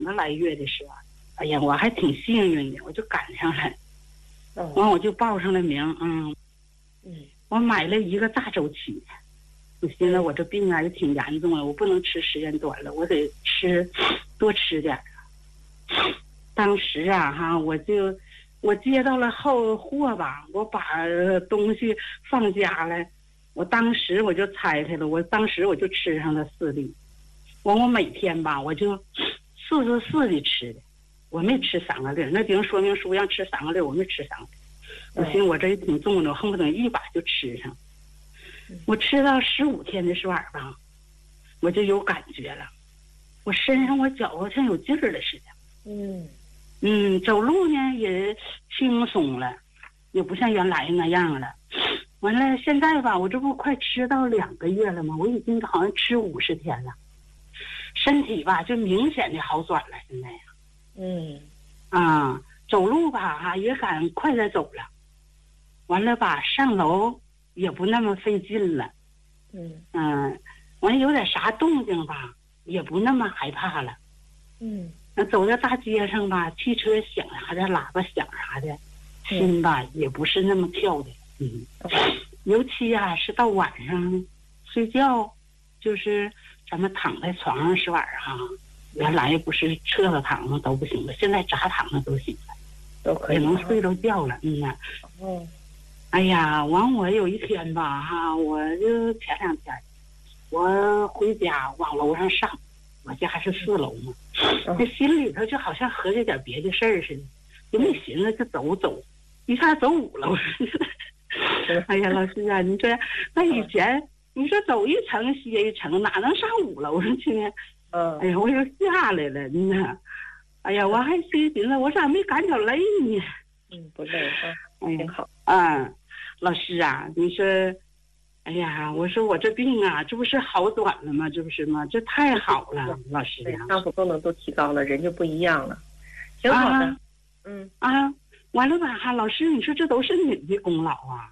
个来月的时候，哎呀，我还挺幸运的，我就赶上了。完我就报上了名。我买了一个大周期。我寻思我这病啊也挺严重了，我不能吃时间短了，我得多吃点。当时啊哈，我接到了后货吧，我把东西放家了，当时我就拆开了，当时我就吃上了4粒。我每天吧，我就44的吃的，我没吃3个粒。那顶说明书让吃3个粒，我没吃3个粒。我寻思我这也挺重的，我恨不得一把就吃上。我吃到15天的时候吧，我就有感觉了，我身上我脚好像有劲儿了似的。走路呢也轻松了，也不像原来那样了。完了现在吧，我这不快吃到2个月了吗？我已经好像吃50天了，身体吧就明显的好转了。现在走路吧也敢快点走了。完了吧，上楼也不那么费劲了。完了有点啥动静吧，也不那么害怕了。那走在大街上吧，汽车响啥的，喇叭响啥的，心吧也不是那么跳的。尤其啊是到晚上睡觉，就是咱们躺在床上时晚上，原来不是侧着躺着都不行了，现在咋躺着都行了， 都可以， 也能睡着觉了。哎呀，完我有一天吧我就前2天我回家往楼上上，我家是4楼嘛，这心里头就好像合计点别的事儿似的，就没寻思就走，一下走5楼。哎呀，老师啊，你说那以前你说走一层歇一层，哪能上5楼上去呢？哎呀，我又下来了，哎呀，我还寻思我咋没赶着累呢？ 不累挺好。 老师啊，你说，哎呀，我说我这病啊，这不是好转了吗？这不是吗？这太好了，老师呀， 康复功能都提高了，人就不一样了，挺好的。 完了吧老师，你说这都是你的功劳啊。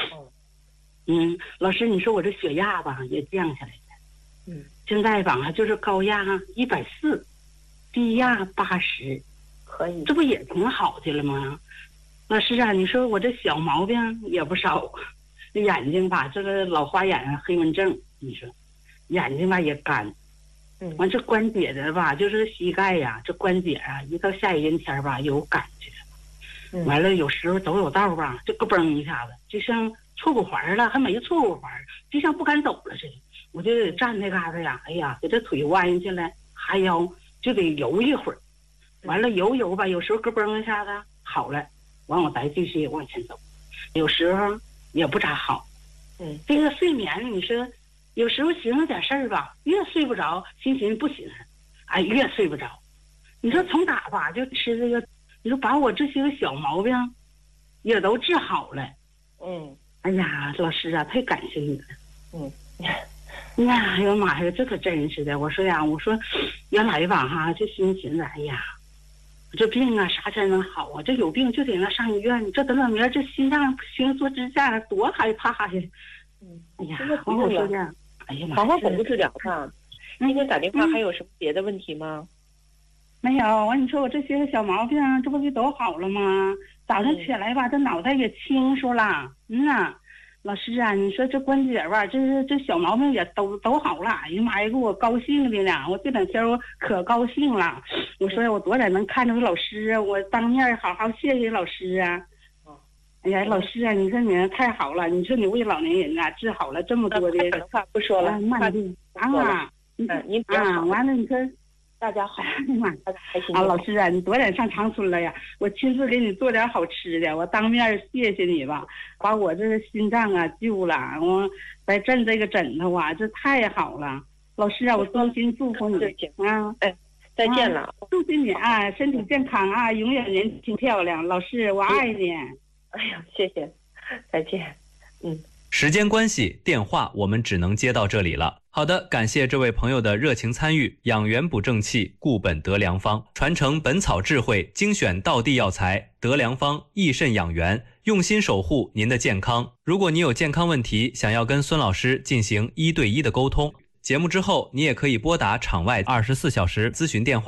老师，你说我这血压吧也降下来了。现在吧就是高压140，低压80， 可以， 这不也挺好的了吗？老师啊，你说我这小毛病也不少，眼睛吧这个老花眼黑纹症，你说眼睛吧也干。完这关节的吧，就是膝盖呀，这关节啊，一到下雨天吧有感觉。完了有时候走有道吧，就咯嘣一下子，就像错过环了，还没错过环，就像不敢走了似的。我就得站那嘎达呀，哎呀，给这腿弯下来，哈腰就得游一会儿。完了游吧，有时候咯嘣一下子好了，完我再继续往前走。有时候也不咋好。这个睡眠，你说有时候寻思点事儿吧，越睡不着，寻不寻思，越睡不着。你说从打吧就吃这个，你说把我这些个小毛病也都治好了。哎呀，老师啊，太感谢你了。哎呦妈呀，这可真是的。我说原来吧就寻思，哎呀，这病啊啥才能好啊？这有病就得那上医院，这等明儿这心脏不行做支架多害怕呀。哎呀，我说的，哎呀妈， 好好巩固治疗吧。今天打电话还有什么别的问题吗？ 没有。完你说我这些小毛病这不就都好了吗？早上起来吧，这脑袋也清楚了。老师啊，你说这关节吧，这小毛病也都好了。哎呀妈呀，给我高兴的呢！我这2天我可高兴了。我说我多点能看着老师啊，我当面好好谢谢老师啊。哎呀，老师啊，你说你太好了！你说你为老年人啊治好了这么多的话不说了， 慢病您完了你说。 大家好，大家开心老师啊，你多点上长春了呀！我亲自给你做点好吃的，我当面谢谢你吧，把我这个心脏啊救了，我再震这个枕头啊，这太好了！老师啊，我衷心祝福你再见了， 祝福你身体健康永远年轻漂亮。老师，我爱你。 哎呀，谢谢，再见。 时间关系，电话我们只能接到这里了。好的，感谢这位朋友的热情参与。养元补正气，固本得良方，传承本草智慧，精选道地药材，得良方益肾养元，用心守护您的健康。如果你有健康问题，想要跟孙老师进行1对1的沟通，节目之后你也可以拨打场外24小时咨询电话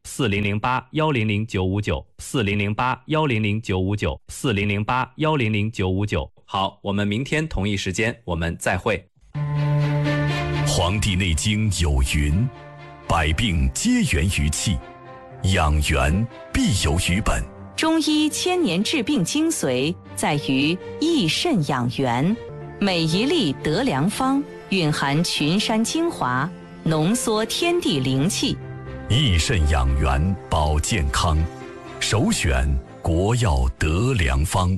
，4008100959，4008100959，4008100959。好，我们明天同一时间我们再会。 黄帝内经有云：百病皆源于气，养元必有于本。 中医千年治病精髓在于益肾养元，每一粒得良方蕴含群山精华，浓缩天地灵气。 益肾养元保健康，首选国药得良方。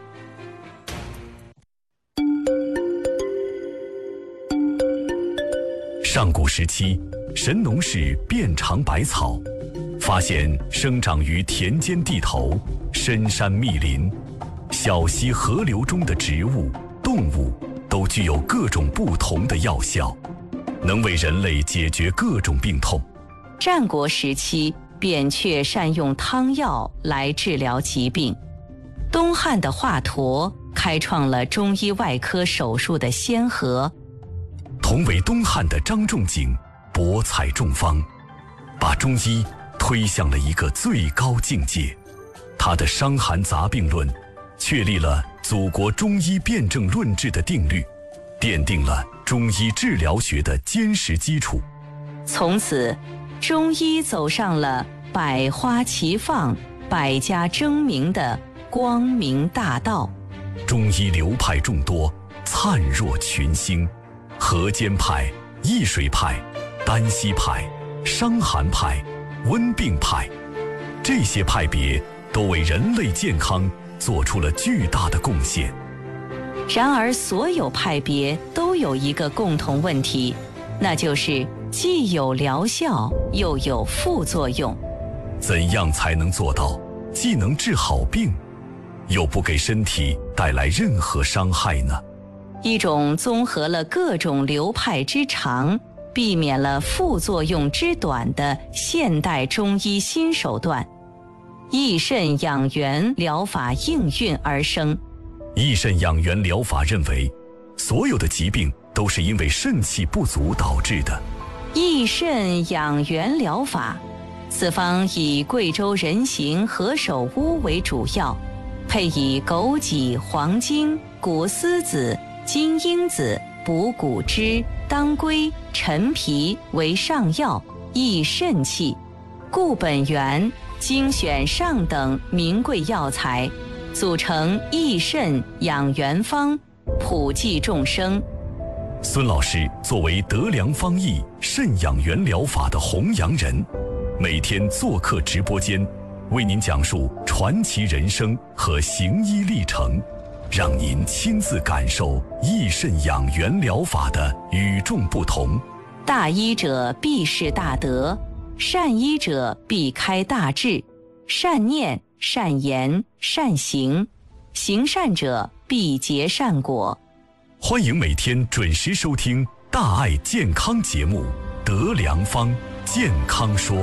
上古时期，神农氏遍尝百草，发现生长于田间地头、深山密林、小溪河流中的植物、动物都具有各种不同的药效，能为人类解决各种病痛。 战国时期，扁鹊善用汤药来治疗疾病。东汉的华佗开创了中医外科手术的先河。 同为东汉的张仲景博采众方，把中医推向了一个最高境界。他的《伤寒杂病论》确立了祖国中医辨证论治的定律，奠定了中医治疗学的坚实基础。 从此，中医走上了百花齐放、百家争鸣的光明大道。 中医流派众多，灿若群星。河间派、易水派、丹溪派、伤寒派、温病派，这些派别都为人类健康做出了巨大的贡献。 然而，所有派别都有一个共同问题，那就是既有疗效，又有副作用。 怎样才能做到既能治好病，又不给身体带来任何伤害呢？ 一种综合了各种流派之长，避免了副作用之短的现代中医新手段——益肾养元疗法应运而生。 益肾养元疗法认为，所有的疾病都是因为肾气不足导致的。 益肾养元疗法，此方以贵州人形何首乌为主要，配以枸杞、黄精、谷丝子、金樱子、补骨脂、当归、陈皮为上药，益肾气，固本源，精选上等名贵药材，组成益肾养元方，普济众生。 孙老师作为得良方益肾养元疗法的弘扬人，每天做客直播间，为您讲述传奇人生和行医历程，让您亲自感受益肾养元疗法的与众不同。 大医者必是大德，善医者必开大智，善念、善言、善行，行善者必结善果。 欢迎每天准时收听大爱健康节目《得良方健康说》。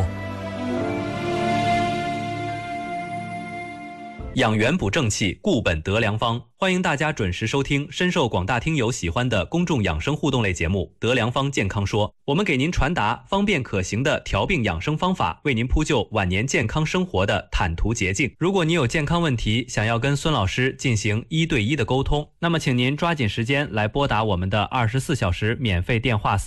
养元补正气，固本得良方。欢迎大家准时收听深受广大听友喜欢的公众养生互动类节目《得良方健康说》，我们给您传达方便可行的调病养生方法，为您铺就晚年健康生活的坦途捷径。如果你有健康问题，想要跟孙老师进行1对1的沟通，那么请您抓紧时间来拨打我们的24小时免费电话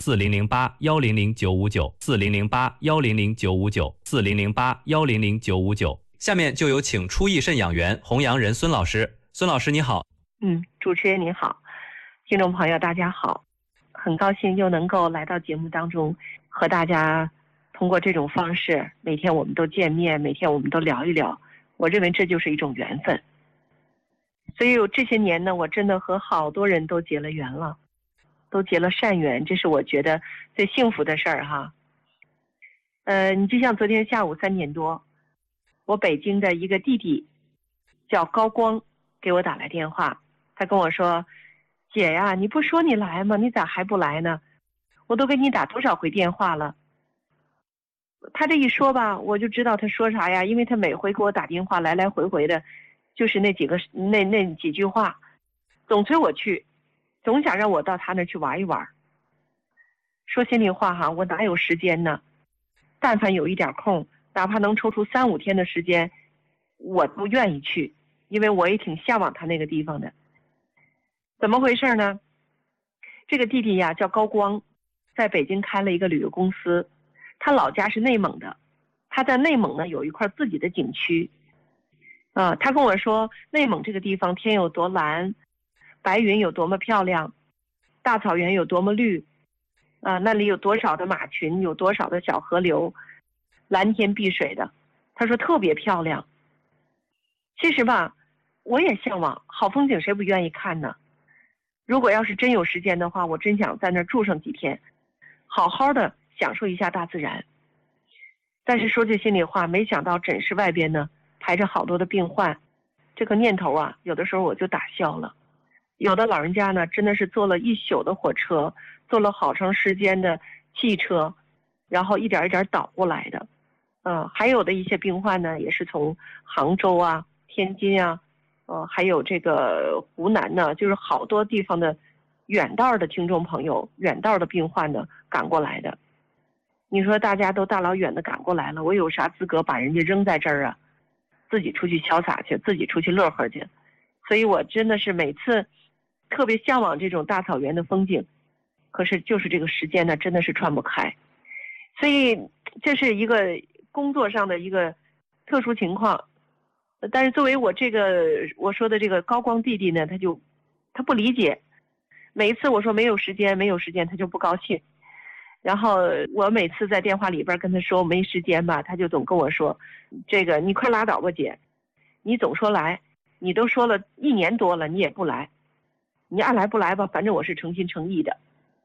4008-100-959，4008-100-959，4008-100-959。下面就有请出益肾养元弘扬人孙老师。孙老师你好。 主持人您好，听众朋友大家好，很高兴又能够来到节目当中，和大家通过这种方式，每天我们都见面，每天我们都聊一聊，我认为这就是一种缘分。所以这些年呢，我真的和好多人都结了缘了，都结了善缘，这是我觉得最幸福的事儿哈。你就像昨天下午3点多，我北京的一个弟弟叫高光给我打来电话，他跟我说：“姐呀，你不说你来吗？你咋还不来呢？我都给你打多少回电话了。”他这一说吧，我就知道他说啥呀，因为他每回给我打电话来来回回的，就是那几句话，总催我去，总想让我到他那去玩一玩。说心里话哈，我哪有时间呢？但凡有一点空， 哪怕能抽出3、5天的时间，我都愿意去，因为我也挺向往他那个地方的。怎么回事呢？这个弟弟呀叫高光，在北京开了一个旅游公司，他老家是内蒙的，他在内蒙呢有一块自己的景区。他跟我说内蒙这个地方天有多蓝，白云有多么漂亮，大草原有多么绿，那里有多少的马群，有多少的小河流，蓝天碧水的，他说特别漂亮。其实吧，我也向往，好风景谁不愿意看呢？如果要是真有时间的话，我真想在那儿住上几天，好好的享受一下大自然。但是说句心里话，没想到诊室外边呢排着好多的病患，这个念头啊，有的时候我就打消了。有的老人家呢，真的是坐了一宿的火车，坐了好长时间的汽车，然后一点一点倒过来的。还有的一些病患呢，也是从杭州啊、天津啊，还有这个湖南呢，就是好多地方的远道的听众朋友、远道的病患呢赶过来的。你说大家都大老远的赶过来了，我有啥资格把人家扔在这儿啊？自己出去潇洒去，自己出去乐呵去。所以我真的是每次特别向往这种大草原的风景，可是就是这个时间呢，真的是穿不开。所以这是一个工作上的一个特殊情况。但是作为我说的这个高光弟弟呢，他不理解。每一次我说没有时间，他就不高兴。然后我每次在电话里边跟他说我没时间吧，他就总跟我说，这个你快拉倒吧姐，你总说来，你都说了1年多了，你也不来，你爱来不来吧，反正我是诚心诚意的。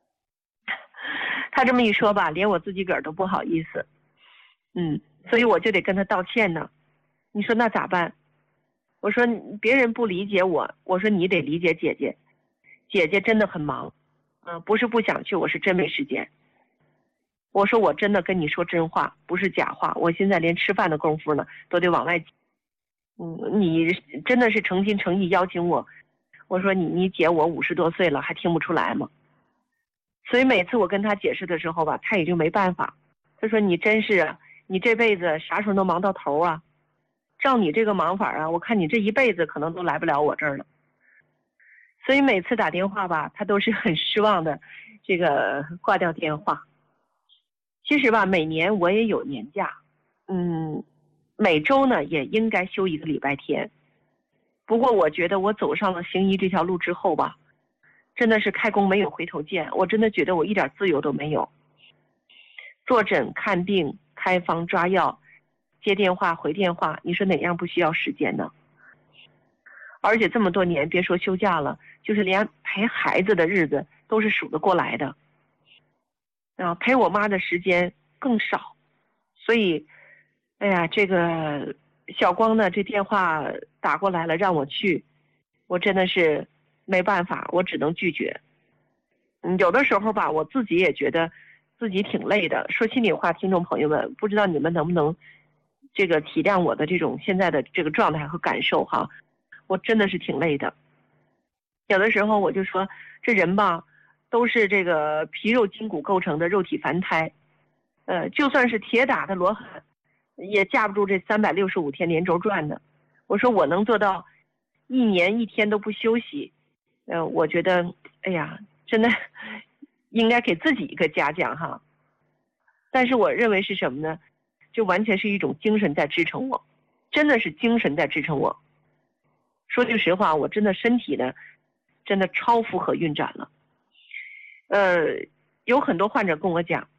他这么一说吧，连我自己个儿都不好意思。所以我就得跟他道歉呢。你说那咋办？我说别人不理解我，我说你得理解姐姐，姐姐真的很忙，不是不想去，我是真没时间。我说我真的跟你说真话，不是假话，我现在连吃饭的功夫呢都得往外你真的是诚心诚意邀请我，我说你姐我50多岁了还听不出来吗？所以每次我跟他解释的时候吧，他也就没办法。他说你真是你这辈子啥时候能忙到头啊？照你这个忙法啊，我看你这一辈子可能都来不了我这儿了。所以每次打电话吧，他都是很失望的这个挂掉电话。其实吧，每年我也有年假，每周呢也应该休1个礼拜天。不过我觉得我走上了行医这条路之后吧，真的是开弓没有回头箭，我真的觉得我一点自由都没有。坐诊、看病、开方、抓药、接电话、回电话，你说哪样不需要时间呢？而且这么多年，别说休假了，就是连陪孩子的日子都是数得过来的。陪我妈的时间更少。所以这个小光呢，这电话打过来了让我去，我真的是没办法，我只能拒绝。有的时候吧，我自己也觉得自己挺累的。说心里话，听众朋友们，不知道你们能不能这个体谅我的这种现在的这个状态和感受哈，我真的是挺累的。有的时候我就说，这人吧都是这个皮肉筋骨构成的肉体凡胎，就算是铁打的罗汉也架不住这365天连轴转的。我说我能做到1年1天都不休息，我觉得真的应该给自己一个嘉奖哈。但是我认为是什么呢？就完全是一种精神在支撑我，真的是精神在支撑我。说句实话，我真的身体呢真的超负荷运转了。有很多患者跟我讲，